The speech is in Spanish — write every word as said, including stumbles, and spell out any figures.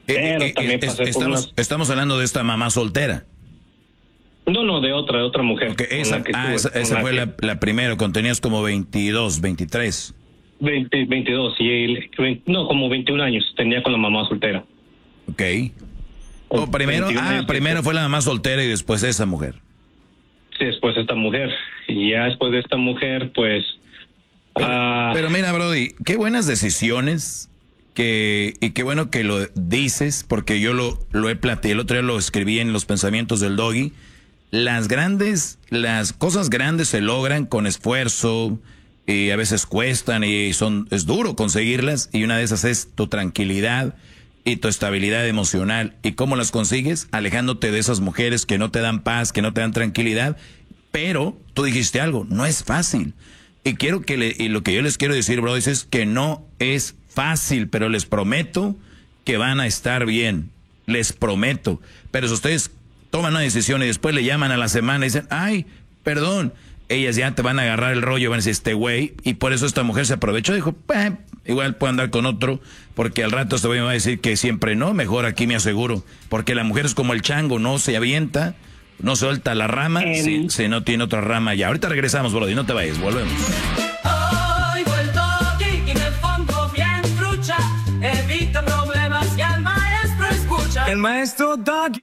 Pero eh, también eh, pasé por estamos, unas... estamos hablando de esta mamá soltera. No, no, de otra, de otra mujer. Okay, con esa la que ah, estuve, esa, con esa la fue que- la, la primera, cuando tenías como veintidós, veintitrés. veinte, veintidós, y él, no, como veintiún años tenía con la mamá soltera. Ok. O primero, veintiún ah, años, primero sí. fue la mamá soltera y después esa mujer. Sí, después esta mujer. Y ya después de esta mujer, pues... Pero, ah, pero mira, Brody, qué buenas decisiones que, y qué bueno que lo dices, porque yo lo, lo he platicado, el otro día lo escribí en los pensamientos del Doggy. Las grandes, las cosas grandes se logran con esfuerzo y a veces cuestan y son, es duro conseguirlas, y una de esas es tu tranquilidad y tu estabilidad emocional. ¿Y cómo las consigues? Alejándote de esas mujeres que no te dan paz, que no te dan tranquilidad. Pero tú dijiste algo, no es fácil. Y quiero que le, y lo que yo les quiero decir, bro, es que no es fácil, pero les prometo que van a estar bien. Les prometo. Pero si ustedes toman una decisión y después le llaman a la semana y dicen, ay, perdón, ellas ya te van a agarrar el rollo, van a decir, este güey, y por eso esta mujer se aprovechó, dijo, eh, igual puedo andar con otro, porque al rato este güey me va a decir que siempre no, mejor aquí me aseguro, porque la mujer es como el chango, no se avienta, no suelta la rama, em, si, si no tiene otra rama ya. Ahorita regresamos, Brody, no te vayas, volvemos. Oigo el Doggy y me pongo bien trucha, evita problemas y al maestro escucha. El maestro Doggy.